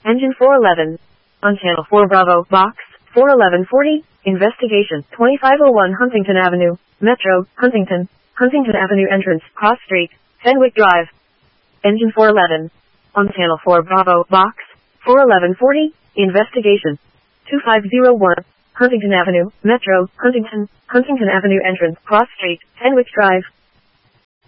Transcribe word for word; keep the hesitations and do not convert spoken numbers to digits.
Engine four eleven. On Channel four Bravo, Box, four eleven forty, Investigation, twenty-five oh one Huntington Avenue, Metro, Huntington, Huntington Avenue Entrance, Cross Street, Fenwick Drive. Engine four eleven. On Channel four Bravo, Box, four eleven forty, Investigation, twenty-five oh one, Huntington Avenue, Metro, Huntington, Huntington Avenue Entrance, Cross Street, Fenwick Drive.